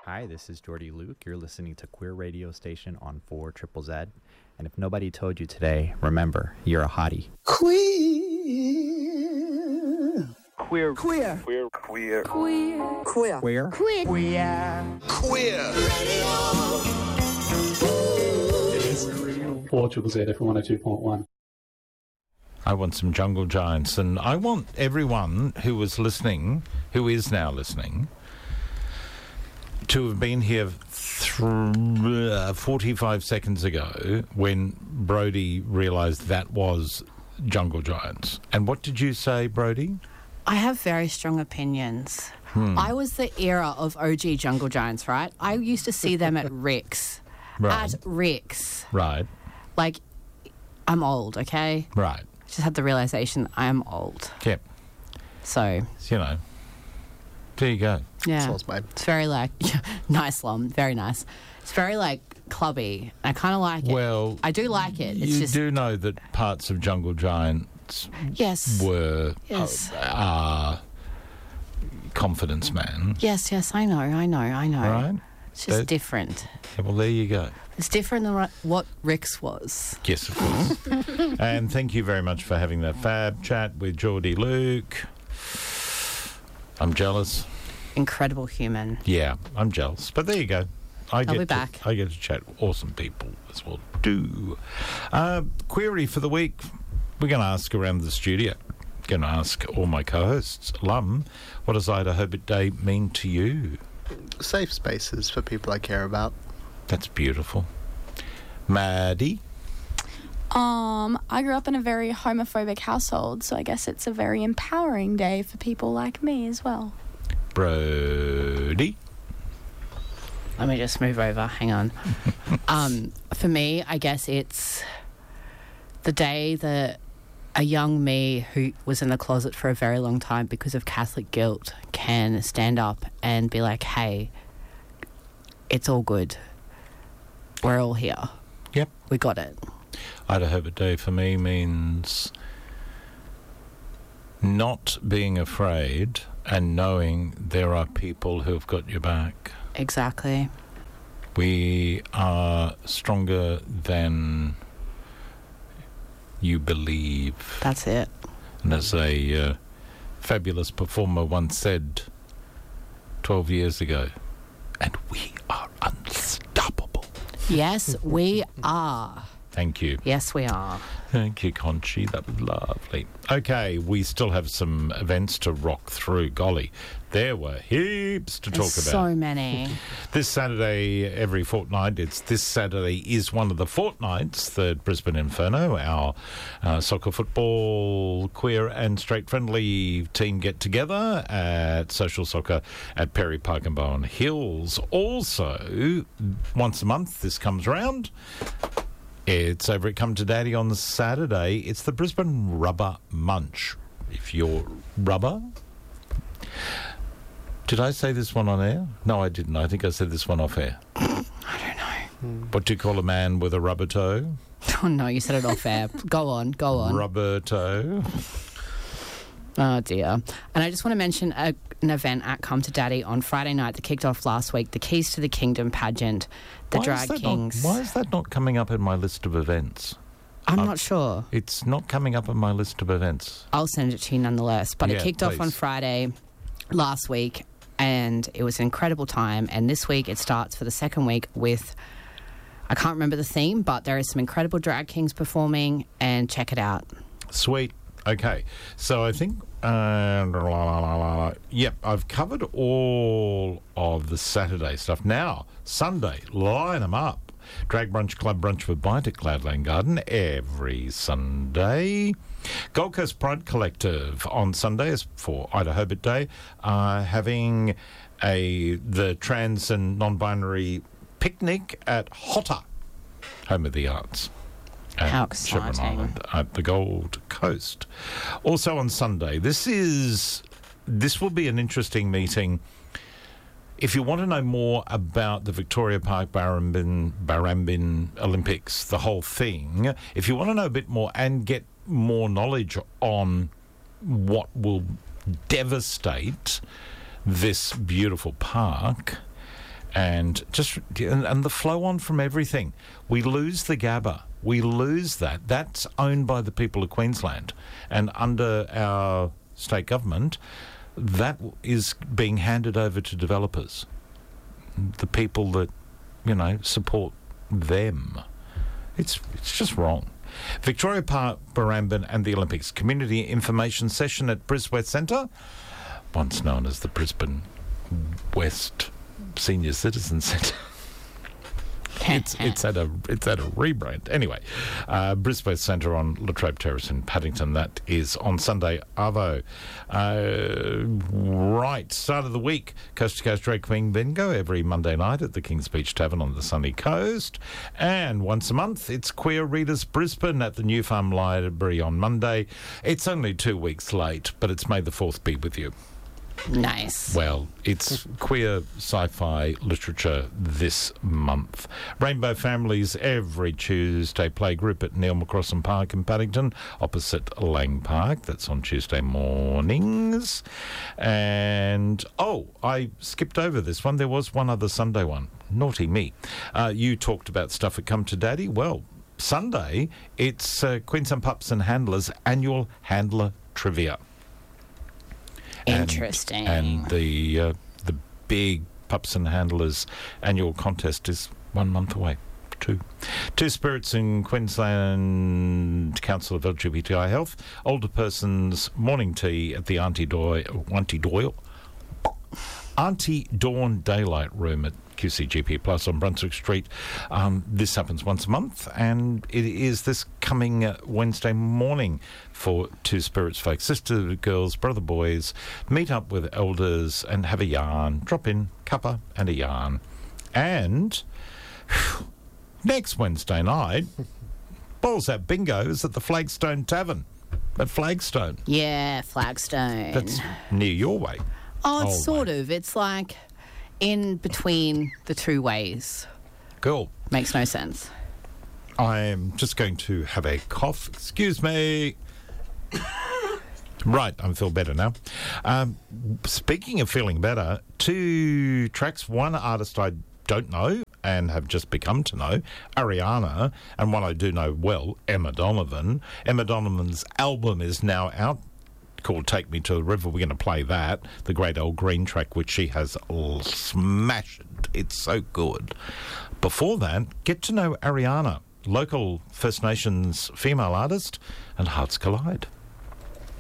Hi, this is Jordy Luke. You're listening to Queer Radio Station on 4 Triple Z. And if nobody told you today, remember, you're a hottie. Queer. Queer. Queer. Queer. Queer. Queer. Queer. Queer? Queer. Queer. Queer. It is 4 Triple Z FM 102.1. I want some Jungle Giants, and I want everyone who was listening, who is now listening, to have been here 45 seconds ago when Brody realised that was Jungle Giants. And what did you say, Brody? I have very strong opinions. I was the era of OG Jungle Giants, right? I used to see them at Rick's. Right. At Rick's. Right. Like, I'm old, okay? Right. Just had the realisation I am old. Yep. So, You know, there you go. yeah. Sounds bad. It's very like, nice, Lom, very nice. It's very like clubby. I kind of like it. Well, I do like it. It's you just, do know that parts of Jungle Giants yes. were Yes. Confidence Man, Yes, I know. right? It's just That- different. Yeah, well, there you go. It's different than what Rick's was. Yes, of course. And thank you very much for having that fab chat with Geordie Luke. I'm jealous. Incredible human. Yeah, I'm jealous. But there you go. I'll be back. I get to chat with awesome people as well. Query for the week. We're going to ask around the studio. Going to ask all my co-hosts. Lum, what does Ida Herbert Day mean to you? Safe spaces for people I care about. That's beautiful. Maddie? I grew up in a very homophobic household, so I guess it's a very empowering day for people like me as well. Brody? Let me just move over. Hang on. For me, I guess it's the day that a young me who was in the closet for a very long time because of Catholic guilt can stand up and be like, hey, it's all good. We're all here. Yep. We got it. Ida Herbert Day for me means not being afraid and knowing there are people who have got your back. Exactly. We are stronger than you believe. That's it. And as a fabulous performer once said 12 years ago, and we are unstoppable. Yes, we are. Thank you. Yes, we are. Thank you, Conchi. That was lovely. Okay, we still have some events to rock through. Golly, there were heaps to talk There's about. so many. This Saturday, every fortnight, this Saturday is one of the fortnights that Brisbane Inferno, our soccer, football, queer and straight friendly team get together at Social Soccer at Perry Park and Bowen Hills. Also, once a month, this comes around. It's over at Come to Daddy on the Saturday. It's the Brisbane Rubber Munch. If you're rubber... Did I say this one on air? No, I didn't. I think I said this one off air. I don't know. What do you call a man with a rubber toe? Oh, no, you said it off air. Go on. Rubber toe. Oh, dear. And I just want to mention an event at Come to Daddy on Friday night that kicked off last week, the Keys to the Kingdom pageant, the Drag Kings. Why is that not coming up in my list of events? I'm not sure. It's not coming up in my list of events. I'll send it to you nonetheless. But Yeah, it kicked off on please. Friday last week, and it was an incredible time. And this week it starts for the second week with, I can't remember the theme, but there is some incredible drag kings performing, and check it out. Sweet. Okay. So I think... Yep, I've covered all of the Saturday stuff. Now, Sunday, line them up. Drag Brunch Club Brunch with Bite at Cloudland Garden every Sunday. Gold Coast Pride Collective on Sundays for Ida Herbert Day having the trans and non-binary picnic at Hotter, home of the arts. At How Chevron exciting. Island at the Gold Coast. Also on Sunday, this will be an interesting meeting. If you want to know more about the Victoria Park Barrambin Olympics, the whole thing, if you want to know a bit more and get more knowledge on what will devastate this beautiful park And and the flow on from everything. We lose the Gabba. We lose that. That's owned by the people of Queensland. And under our state government, that is being handed over to developers. The people that, support them. It's just wrong. Victoria Park, Barambin and the Olympics. Community information session at Brisbane Centre, once known as the Brisbane West Senior Citizen Centre. It's at a rebrand. Anyway, Brisbane Centre on Latrobe Terrace in Paddington. That is on Sunday, Arvo. Right, start of the week. Coast to Coast Drag Queen Bingo every Monday night at the Kings Beach Tavern on the sunny coast. And once a month, it's Queer Readers Brisbane at the New Farm Library on Monday. It's only 2 weeks late, but it's May the 4th be with you. Nice. Well, it's queer sci-fi literature this month. Rainbow Families every Tuesday playgroup at Neil McCrossan Park in Paddington, opposite Lang Park. That's on Tuesday mornings. And, I skipped over this one. There was one other Sunday one. Naughty me. You talked about stuff at Come to Daddy. Well, Sunday, it's Queensland Pups and Handlers annual Handler Trivia. Interesting. And the big Pups and Handlers annual contest is 1 month away. Two Spirits in Queensland Council of LGBTI Health. Older persons morning tea at the Auntie Dawn Daylight Room at QCGP Plus on Brunswick Street. This happens once a month, and it is this coming Wednesday morning for Two Spirits folks. Sister girls, brother boys, meet up with elders and have a yarn. Drop in, cuppa and a yarn. And next Wednesday night, Balls Out Bingo is at the Flagstone Tavern at Flagstone. Yeah, Flagstone. That's near your way. Oh, it's sort of. It's like in between the two ways. Cool. Makes no sense. I'm just going to have a cough. Excuse me. Right, I feel better now. Speaking of feeling better, 2 tracks. One artist I don't know and have just become to know, Ariana, and one I do know well, Emma Donovan. Emma Donovan's album is now out, called Take Me to the River. We're going to play that, the Great Old Green track, which she has smashed. It's so good. Before that, get to know Ariana, local First Nations female artist, and Hearts Collide.